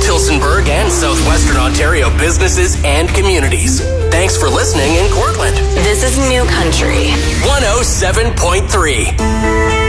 Tillsonburg and southwestern Ontario businesses and communities. Thanks for listening in Cortland. This is New Country 107.3.